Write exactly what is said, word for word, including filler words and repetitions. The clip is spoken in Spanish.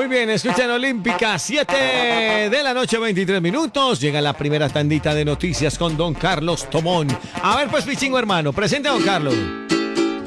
Muy bien, escuchan Olímpica, siete de la noche, veintitrés minutos. Llega la primera tandita de noticias con don Carlos Tomón. A ver, pues, Pichingo, hermano, presente a don Carlos.